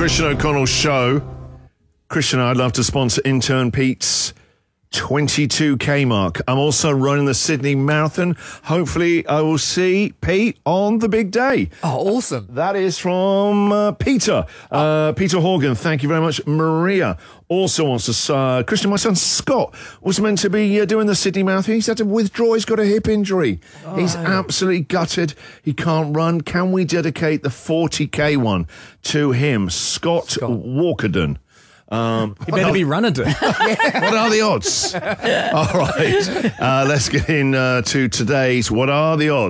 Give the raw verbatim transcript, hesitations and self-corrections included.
Christian O'Connell Show. Christian, I'd love to sponsor intern Pete's twenty-two K mark. I'm also running the Sydney Marathon. Hopefully, I will see Pete on the big day. Oh, awesome. That is from uh, Peter. Uh, Peter Horgan, thank you very much. Maria also wants to... Uh, Christian, my son Scott was meant to be uh, doing the Sydney Marathon. He's had to withdraw. He's got a hip injury. Oh, He's absolutely gutted. He can't run. Can we dedicate the forty K one to him? Scott, Scott. Walkerden. Um, you better be running to. What are the odds? All right. Uh, let's get in uh, to today's What Are the Odds?